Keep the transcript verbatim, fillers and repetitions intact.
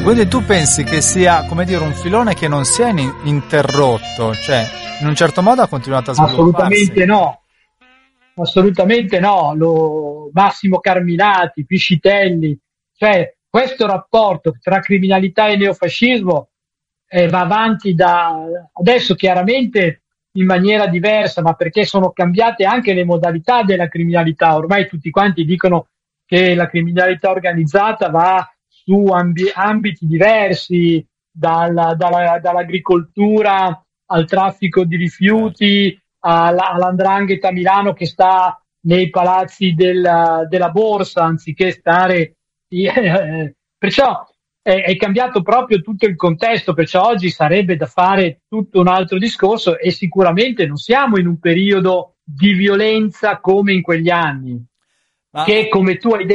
Quindi tu pensi che sia, come dire, un filone che non sia in- interrotto, cioè in un certo modo ha continuato a svilupparsi? Assolutamente no, assolutamente no. Lo, Massimo Carminati, Piscitelli, cioè questo rapporto tra criminalità e neofascismo eh, va avanti da adesso chiaramente in maniera diversa, ma perché sono cambiate anche le modalità della criminalità. Ormai tutti quanti dicono che la criminalità organizzata va su ambi- ambiti diversi, dalla- dalla- dall'agricoltura al traffico di Certo. rifiuti, alla- all'andrangheta a Milano che sta nei palazzi della, della borsa anziché stare. eh, perciò è, è cambiato proprio tutto il contesto, perciò oggi sarebbe da fare tutto un altro discorso e sicuramente non siamo in un periodo di violenza come in quegli anni, Ma che come tu hai